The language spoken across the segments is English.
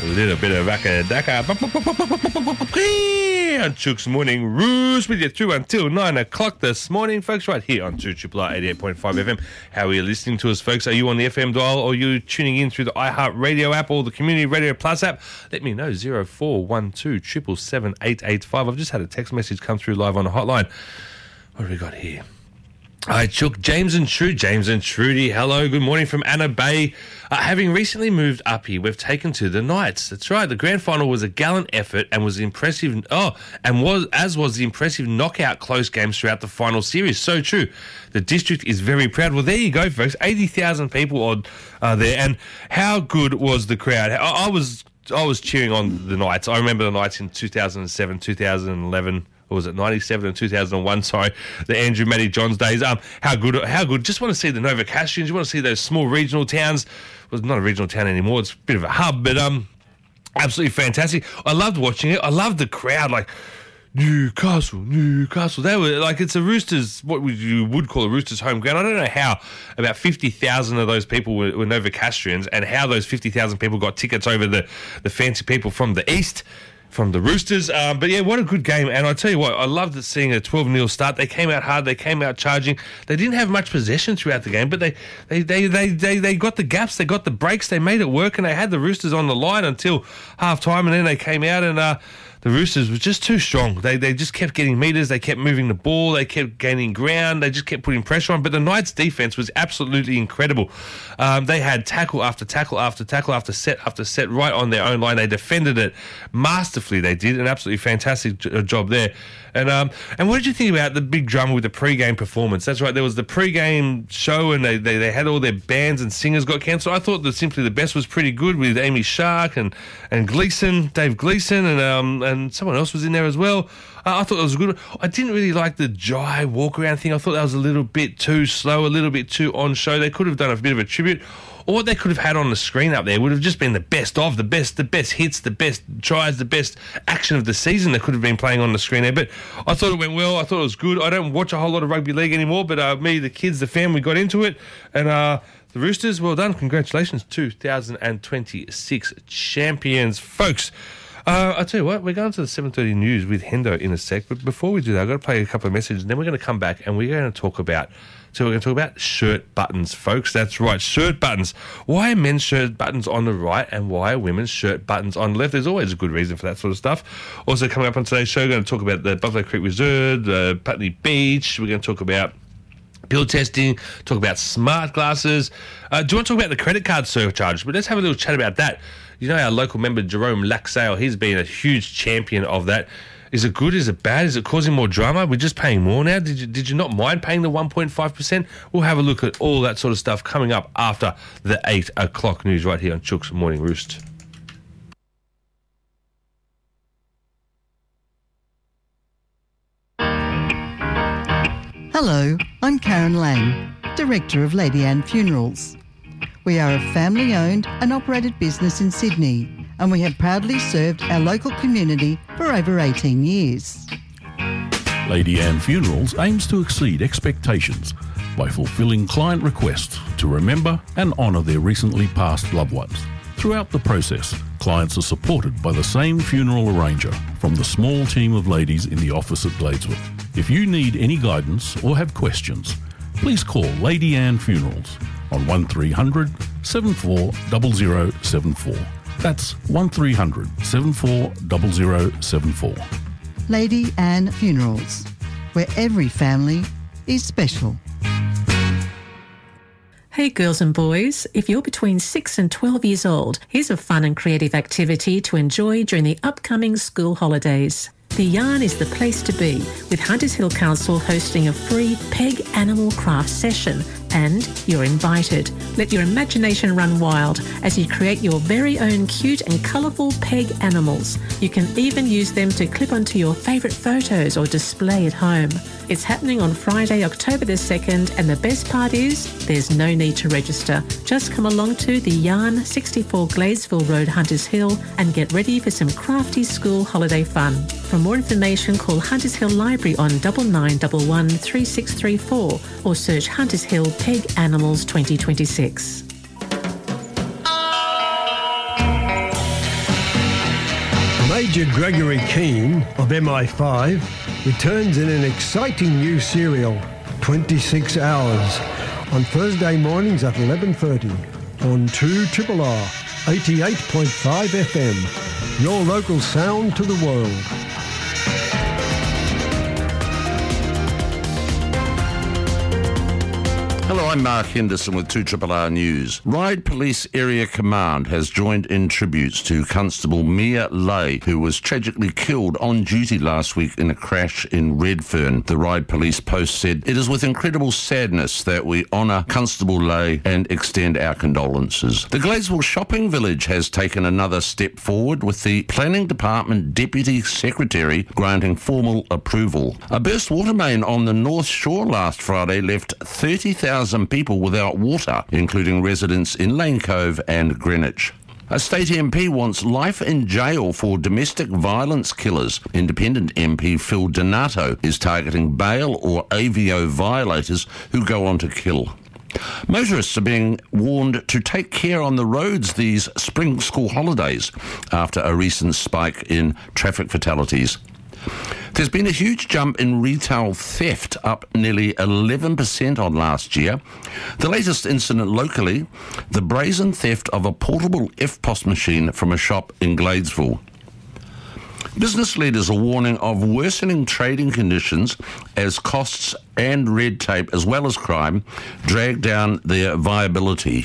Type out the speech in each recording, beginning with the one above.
A little bit of Raka-Daka on Chook's Morning Roost with you through until 9 o'clock this morning, folks, right here on 2RRR 88.5 FM. How are you listening to us, folks? Are you on the FM dial or are you tuning in through the iHeartRadio app or the Community Radio Plus app? Let me know, 0412 777 885. I've just had a text message come through live on the hotline. What have we got here? Hi, Chook. James and Trudy, hello, good morning from Anna Bay. Having recently moved up here, we've taken to the Knights. That's right. The grand final was a gallant effort and was impressive. Was the impressive knockout close games throughout the final series. So true. The district is very proud. Well, there you go, folks. 80,000 people are there, and how good was the crowd? I was cheering on the Knights. I remember the Knights in 2007, 2011. Or was it 97 and 2001? Sorry, the Andrew Matty Johns days. How good! Just want to see the Novocastrians. You want to see those small regional towns. Well, it's not a regional town anymore. It's a bit of a hub, but absolutely fantastic. I loved watching it. I loved the crowd. Like Newcastle. They were like, it's a Roosters, what you would call a Roosters home ground. I don't know how about 50,000 of those people were Novocastrians, and how those 50,000 people got tickets over the fancy people from the east. From the Roosters. But yeah, what a good game. And I tell you what, I loved seeing a 12-0 start. They came out hard. They came out charging. They didn't have much possession throughout the game, but they got the gaps. They got the breaks. They made it work, and they had the Roosters on the line until half-time, and then they came out and the Roosters were just too strong. They just kept getting metres. They kept moving the ball. They kept gaining ground. They just kept putting pressure on. But the Knights' defence was absolutely incredible. They had tackle after tackle after tackle after set right on their own line. They defended it masterfully. They did an absolutely fantastic job there. And what did you think about the big drama with the pre-game performance? That's right, there was the pre-game show, and they had all their bands and singers got cancelled. I thought that Simply the Best was pretty good with Amy Shark and Gleeson, Dave Gleeson, and someone else was in there as well. I thought that was good. I didn't really like the Jai walk-around thing. I thought that was a little bit too slow, a little bit too on-show. They could have done a bit of a tribute. Or what they could have had on the screen up there would have just been the best hits, the best tries, the best action of the season that could have been playing on the screen there. But I thought it went well. I thought it was good. I don't watch a whole lot of rugby league anymore, but me, the kids, the family got into it. And the Roosters, well done. Congratulations, 2026 champions, folks. I'll tell you what, we're going to the 7:30 news with Hendo in a sec. But before we do that, I've got to play a couple of messages, and then we're going to come back and we're going to talk about shirt buttons, folks. That's right, shirt buttons. Why are men's shirt buttons on the right and why are women's shirt buttons on the left? There's always a good reason for that sort of stuff. Also coming up on today's show, we're going to talk about the Buffalo Creek Reserve, the Putney Beach. We're going to talk about pill testing, talk about smart glasses. Do you want to talk about the credit card surcharge? But let's have a little chat about that. You know, our local member, Jerome Laxale, he's been a huge champion of that. Is it good? Is it bad? Is it causing more drama? We're just paying more now. Did you not mind paying the 1.5%? We'll have a look at all that sort of stuff coming up after the 8 o'clock news right here on Chook's Morning Roost. Hello, I'm Karen Lang, Director of Lady Anne Funerals. We are a family-owned and operated business in Sydney, and we have proudly served our local community for over 18 years. Lady Anne Funerals aims to exceed expectations by fulfilling client requests to remember and honour their recently passed loved ones. Throughout the process, clients are supported by the same funeral arranger from the small team of ladies in the office at Gladesville. If you need any guidance or have questions, please call Lady Anne Funerals on 1300 740074. That's 1300 740074. Lady Anne Funerals, where every family is special. Hey girls and boys, if you're between 6 and 12 years old, here's a fun and creative activity to enjoy during the upcoming school holidays. The Yarn is the place to be, with Hunters Hill Council hosting a free Peg Animal Craft session, and you're invited. Let your imagination run wild as you create your very own cute and colourful peg animals. You can even use them to clip onto your favourite photos or display at home. It's happening on Friday, October the 2nd, and the best part is there's no need to register. Just come along to the Yarn, 64 Gladesville Road, Hunters Hill, and get ready for some crafty school holiday fun. For more information, call Hunters Hill Library on 9911 3634 or search Hunters Hill Peg Animals 2026. Major Gregory Keane of MI5 returns in an exciting new serial, 26 Hours, on Thursday mornings at 11:30 on 2RRR 88.5 FM, your local sound to the world. Hello, I'm Mark Henderson with 2RRR News. Ryde Police Area Command has joined in tributes to Constable Mia Lay, who was tragically killed on duty last week in a crash in Redfern. The Ryde Police Post said, "It is with incredible sadness that we honour Constable Lay and extend our condolences." The Gladesville Shopping Village has taken another step forward with the Planning Department Deputy Secretary granting formal approval. A burst water main on the North Shore last Friday left 30,000 people without water, including residents in Lane Cove and Greenwich. A state MP wants life in jail for domestic violence killers. Independent MP Phil Donato is targeting bail or AVO violators who go on to kill. Motorists are being warned to take care on the roads these spring school holidays after a recent spike in traffic fatalities. There's been a huge jump in retail theft, up nearly 11% on last year. The latest incident locally, the brazen theft of a portable EFTPOS machine from a shop in Gladesville. Business leaders are warning of worsening trading conditions as costs and red tape, as well as crime, drag down their viability.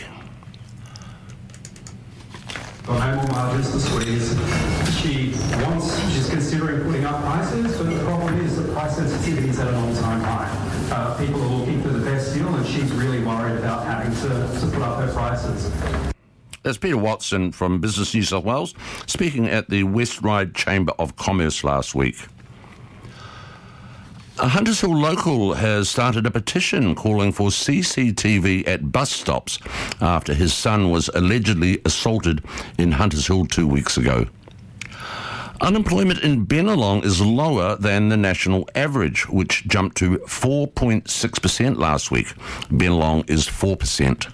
Got no more margins to squeeze. She's considering putting up prices, but the problem is that price sensitivity is at an all-time high. People are looking for the best deal, and she's really worried about having to put up her prices. That's Peter Watson from Business New South Wales, speaking at the West Ryde Chamber of Commerce last week. A Hunters Hill local has started a petition calling for CCTV at bus stops after his son was allegedly assaulted in Hunters Hill 2 weeks ago. Unemployment in Bennelong is lower than the national average, which jumped to 4.6% last week. Bennelong is 4%.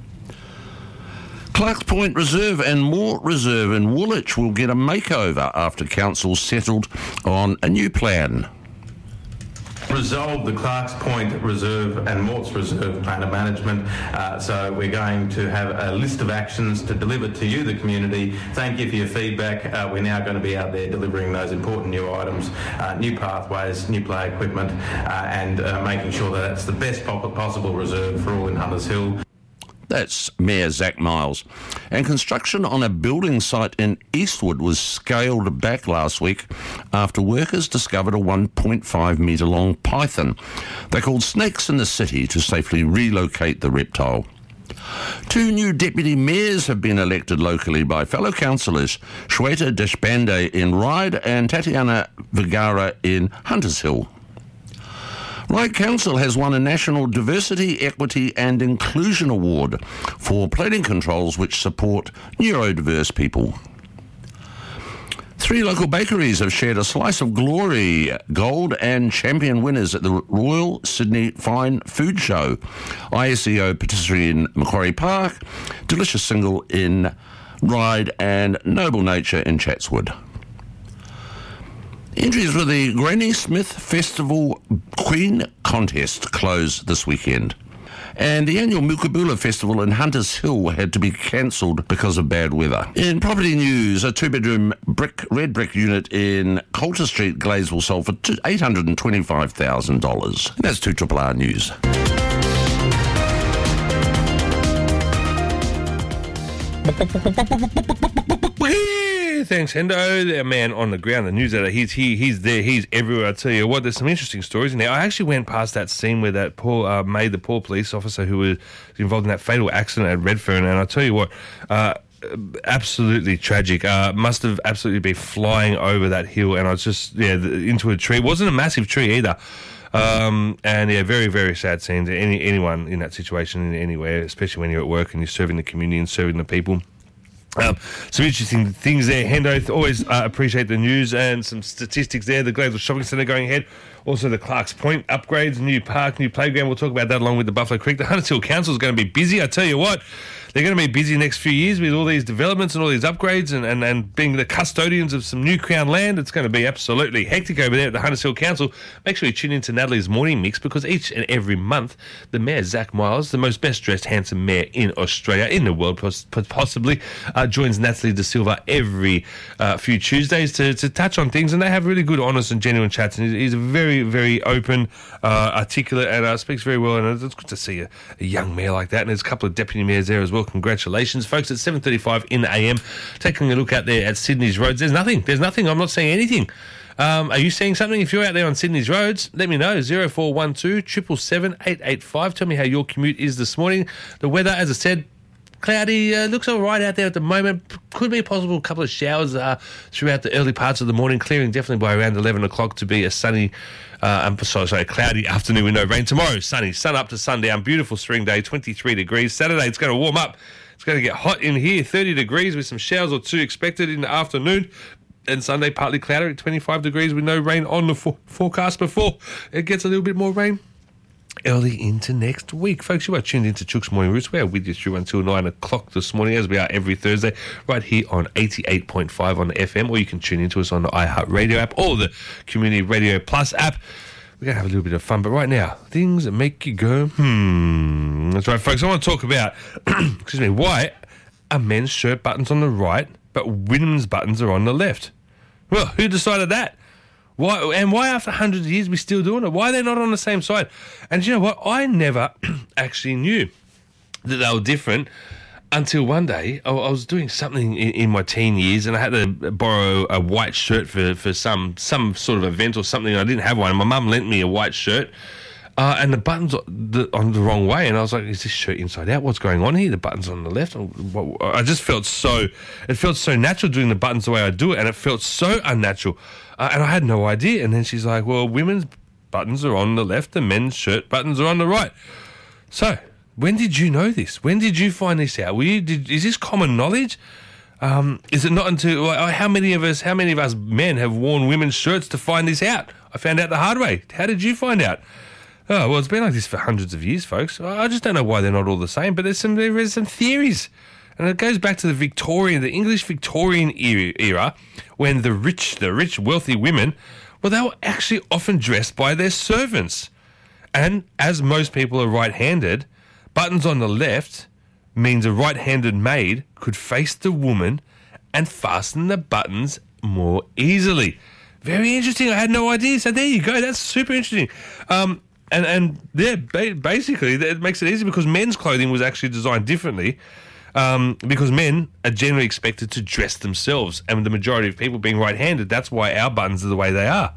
Clarks Point Reserve and Mort Reserve in Woolwich will get a makeover after council settled on a new plan. Resolve the Clarks Point Reserve and Morts Reserve plan of management. So we're going to have a list of actions to deliver to you, the community. Thank you for your feedback. We're now going to be out there delivering those important new items, new pathways, new play equipment, and making sure that it's the best possible reserve for all in Hunters Hill. That's Mayor Zach Miles. And construction on a building site in Eastwood was scaled back last week after workers discovered a 1.5 metre long python. They called Snakes in the City to safely relocate the reptile. 2 new deputy mayors have been elected locally by fellow councillors, Shweta Deshpande in Ryde and Tatiana Vergara in Hunters Hill. Ryde Council has won a National Diversity, Equity and Inclusion Award for planning controls which support neurodiverse people. 3 local bakeries have shared a slice of glory, gold and champion winners at the Royal Sydney Fine Food Show. ISEO patisserie in Macquarie Park, Delicious Single in Ryde and Noble Nature in Chatswood. Entries for the Granny Smith Festival Queen Contest close this weekend. And the annual Mukabula Festival in Hunters Hill had to be cancelled because of bad weather. In property news, a 2-bedroom red brick unit in Coulter Street, Gladesville, sold for $825,000. And that's 2RRR News. Thanks, Hendo. The man on the ground, the news editor. He's there. He's everywhere. I tell you what, there's some interesting stories in there. I actually went past that scene where that poor police officer who was involved in that fatal accident at Redfern, and I tell you what, absolutely tragic. Must have absolutely been flying over that hill, and I was just into a tree. It wasn't a massive tree either. And very, very sad scenes. Anyone in that situation anywhere, especially when you're at work and you're serving the community and serving the people. Some interesting things there. Hendo, always appreciate the news and some statistics there. The Gladwell Shopping Centre going ahead. Also the Clarks Point upgrades, new park, new playground. We'll talk about that along with the Buffalo Creek. The Hunters Hill Council is going to be busy. I tell you what, they're going to be busy next few years with all these developments and all these upgrades and being the custodians of some new Crown land. It's going to be absolutely hectic over there at the Hunters Hill Council. Make sure you tune into Natalie's Morning Mix, because each and every month, the Mayor, Zach Miles, the most best dressed, handsome mayor in Australia, in the world possibly, joins Natalie De Silva every few Tuesdays to touch on things. And they have really good, honest and genuine chats. And he's a very, very open, articulate, and speaks very well. And it's good to see a young mayor like that. And there's a couple of deputy mayors there as well. Congratulations, folks. At 7:35 in the AM, taking a look out there at Sydney's roads. There's nothing. I'm not seeing anything. Are you seeing something? If you're out there on Sydney's roads, let me know. 0412 777 885. Tell me how your commute is this morning. The weather, as I said, cloudy, looks all right out there at the moment. Could be a possible couple of showers throughout the early parts of the morning, clearing definitely by around 11 o'clock to be a sunny, cloudy afternoon with no rain. Tomorrow, sunny, sun up to sundown, beautiful spring day, 23 degrees. Saturday, it's going to warm up. It's going to get hot in here, 30 degrees with some showers or two expected in the afternoon. And Sunday, partly cloudy at 25 degrees with no rain on the forecast before it gets a little bit more rain early into next week. Folks, you are tuned into Chook's Morning Roots. We are with you through until 9 o'clock this morning, as we are every Thursday, right here on 88.5 on the FM, or you can tune into us on the iHeartRadio app or the Community Radio Plus app. We're going to have a little bit of fun, but right now, things that make you go, That's right, folks. I want to talk about, why are men's shirt buttons on the right, but women's buttons are on the left? Well, who decided that? Why after hundreds of years we still doing it? Why are they not on the same side? And you know what? I never actually knew that they were different until one day I was doing something in my teen years, and I had to borrow a white shirt for some sort of event or something. I didn't have one. My mum lent me a white shirt, and the buttons on the wrong way. And I was like, is this shirt inside out? What's going on here? The button's on the left. I just felt it felt so natural doing the buttons the way I do it, and it felt so unnatural. And I had no idea. And then she's like, well, women's buttons are on the left, and men's shirt buttons are on the right. So, when did you know this? When did you find this out? Is this common knowledge? Is it not until how many of us men have worn women's shirts to find this out? I found out the hard way. How did you find out? Oh, well, it's been like this for hundreds of years, folks. I just don't know why they're not all the same, but there's some theories. And it goes back to the English Victorian era, when the rich, wealthy women, well, they were actually often dressed by their servants. And as most people are right-handed, buttons on the left means a right-handed maid could face the woman and fasten the buttons more easily. Very interesting. I had no idea. So there you go. That's super interesting. Basically, that makes it easy because men's clothing was actually designed differently. Because men are generally expected to dress themselves, and the majority of people being right-handed, that's why our buttons are the way they are.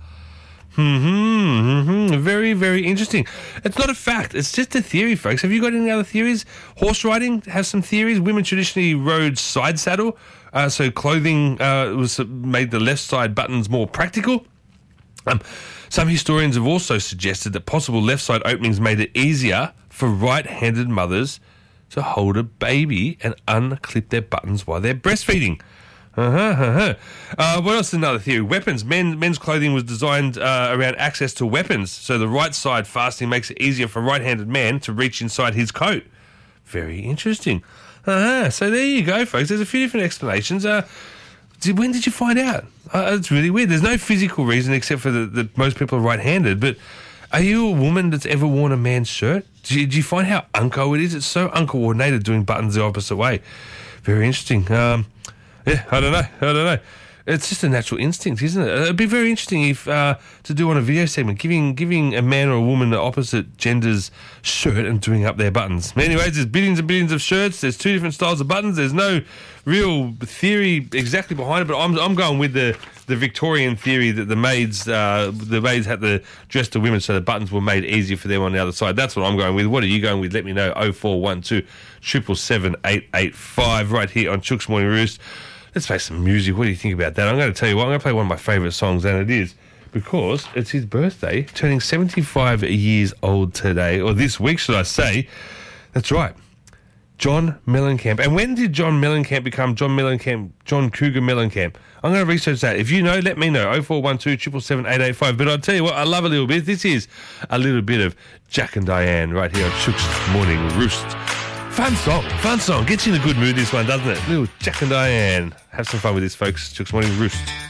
Very, very interesting. It's not a fact. It's just a theory, folks. Have you got any other theories? Horse riding has some theories. Women traditionally rode side saddle, so clothing made the left side buttons more practical. Some historians have also suggested that possible left side openings made it easier for right-handed mothers to hold a baby and unclip their buttons while they're breastfeeding. What else is another theory? Weapons. Men's clothing was designed around access to weapons, so the right side fastening makes it easier for a right-handed man to reach inside his coat. Very interesting. So there you go, folks. There's a few different explanations. When did you find out? It's really weird. There's no physical reason except for that most people are right-handed, but are you a woman that's ever worn a man's shirt? Do you find how unco it is? It's so uncoordinated doing buttons the opposite way. Very interesting. I don't know. It's just a natural instinct, isn't it? It'd be very interesting if to do on a video segment, giving a man or a woman the opposite gender's shirt and doing up their buttons. Anyways, there's billions and billions of shirts. There's two different styles of buttons. There's no real theory exactly behind it, but I'm going with the Victorian theory that the maids had to dress the women so the buttons were made easier for them on the other side. That's what I'm going with. What are you going with? Let me know. 0412 777 885 right here on Chook's Morning Roost. Let's play some music. What do you think about that? I'm going to tell you what, I'm going to play one of my favourite songs, and it is because it's his birthday, turning 75 years old today, or this week, should I say. That's right. John Mellencamp. And when did John Mellencamp become John Mellencamp, John Cougar Mellencamp? I'm going to research that. If you know, let me know. 0412 777 885. But I'll tell you what, I love a little bit. This is a little bit of Jack and Diane right here on Chook's Morning Roost. Fun song. Gets you in a good mood, this one, doesn't it? Little Jack and Diane. Have some fun with this, folks. Chook's Morning Roost.